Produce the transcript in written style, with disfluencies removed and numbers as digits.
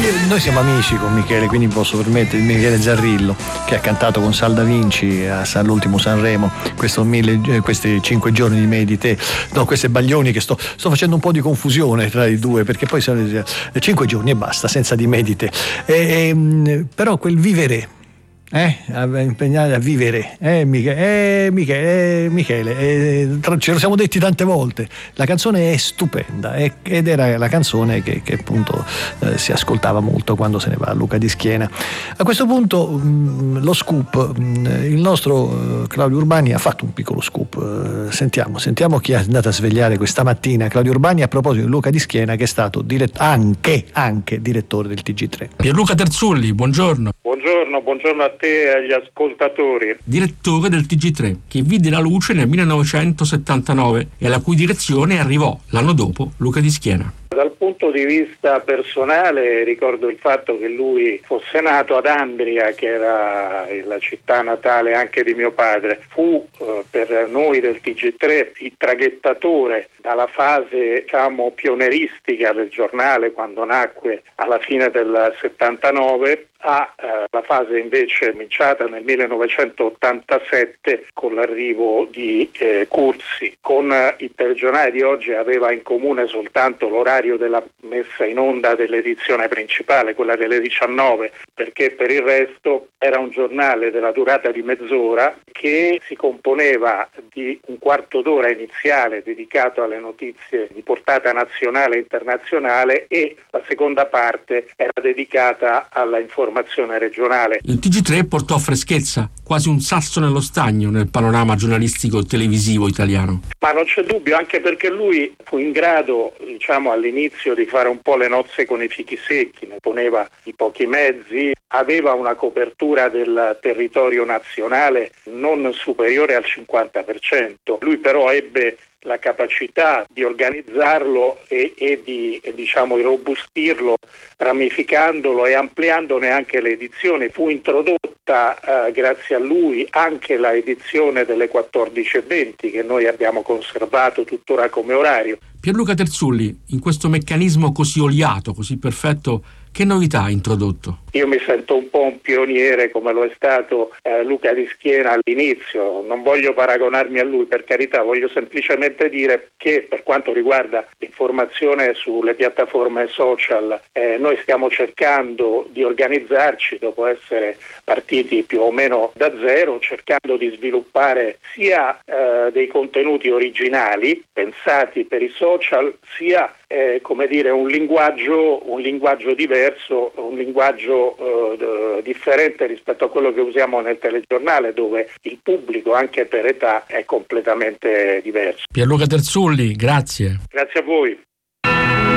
Noi siamo amici con Michele, quindi posso permettere, Michele Zarrillo, che ha cantato con Sal Da Vinci all'ultimo Sanremo questi 5 giorni di me e di te. No, queste Baglioni che sto facendo un po' di confusione tra i due, perché poi sono 5 giorni e basta, senza di me e di te. Però quel vivere, impegnati a vivere, Michele, ce lo siamo detti tante volte, la canzone è stupenda ed era la canzone che appunto si ascoltava molto quando se ne va a Luca di Schiena. A questo punto lo scoop, il nostro Claudio Urbani ha fatto un piccolo scoop, sentiamo chi è andato a svegliare questa mattina Claudio Urbani a proposito di Luca di Schiena, che è stato anche direttore del TG3. Pierluca Terzulli, buongiorno. Buongiorno a te e agli ascoltatori. Direttore del TG3, che vide la luce nel 1979 e alla cui direzione arrivò l'anno dopo Luca di Schiena. Dal punto di vista personale ricordo il fatto che lui fosse nato ad Andria, che era la città natale anche di mio padre. Fu per noi del TG3 il traghettatore dalla fase pioneristica del giornale, quando nacque alla fine del 79, la fase invece cominciata nel 1987 con l'arrivo di Curzi. Con il telegiornale di oggi aveva in comune soltanto l'orario della messa in onda dell'edizione principale, quella delle 19, perché per il resto era un giornale della durata di mezz'ora che si componeva di un quarto d'ora iniziale dedicato alle notizie di portata nazionale e internazionale e la seconda parte era dedicata alla informazione regionale. Il TG3 portò freschezza, quasi un sasso nello stagno nel panorama giornalistico televisivo italiano. Ma non c'è dubbio, anche perché lui fu in grado, all'inizio di fare un po' le nozze con i fichi secchi, ne poneva i pochi mezzi, aveva una copertura del territorio nazionale non superiore al 50%. Lui però ebbe la capacità di organizzarlo e di irrobustirlo, ramificandolo e ampliandone anche le edizioni. Fu introdotta grazie a lui anche la edizione delle 14:20 che noi abbiamo conservato tuttora come orario. Pierluca Terzulli, in questo meccanismo così oliato, così perfetto, che novità ha introdotto? Io mi sento un po' un pioniere come lo è stato Luca di Schiena all'inizio. Non voglio paragonarmi a lui, per carità, voglio semplicemente dire che per quanto riguarda l'informazione sulle piattaforme social noi stiamo cercando di organizzarci dopo essere partiti più o meno da zero, cercando di sviluppare sia dei contenuti originali pensati per i social, sia un linguaggio diverso, un linguaggio differente rispetto a quello che usiamo nel telegiornale, dove il pubblico anche per età è completamente diverso. Pierluca Terzulli, grazie. Grazie a voi.